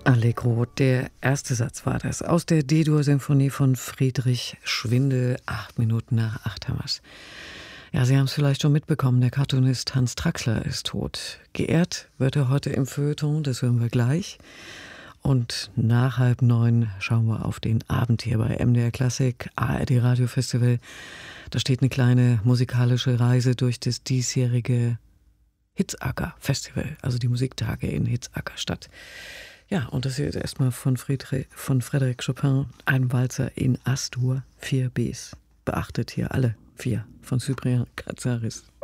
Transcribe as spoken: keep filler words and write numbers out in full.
Allegro, der erste Satz war das, aus der D-Dur-Symphonie von Friedrich Schwindel, acht Minuten nach acht haben wir's. Ja, Sie haben es vielleicht schon mitbekommen, der Cartoonist Hans Traxler ist tot. Geehrt wird er heute im Feuilleton, das hören wir gleich. Und nach halb neun schauen wir auf den Abend hier bei M D R Klassik, A R D Radio Festival. Da steht eine kleine musikalische Reise durch das diesjährige Hitzacker Festival, also die Musiktage in Hitzacker statt. Ja, und das hier ist erstmal von, Friedrich, von Frédéric Chopin, ein Walzer in As-Dur, vier Bs. Beachtet hier alle vier von Cyprien Katsaris.